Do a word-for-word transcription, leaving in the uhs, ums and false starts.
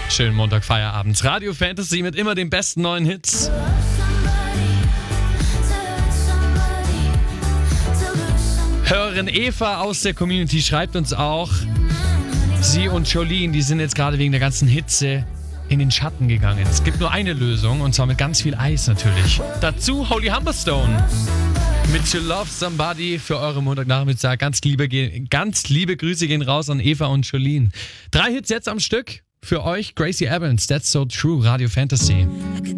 Schönen Montag, Feierabend. Radio Fantasy mit immer den besten neuen Hits. Hörerin Eva aus der Community schreibt uns auch, sie und Jolene, die sind jetzt gerade wegen der ganzen Hitze in den Schatten gegangen. Es gibt nur eine Lösung und zwar mit ganz viel Eis natürlich. Dazu Holy Humberstone mit You Love Somebody für eure Montagnachmittag. Ganz liebe, ganz liebe Grüße gehen raus an Eva und Jolene. Drei Hits jetzt am Stück für euch. Gracie Evans, That's So True, Radio Fantasy.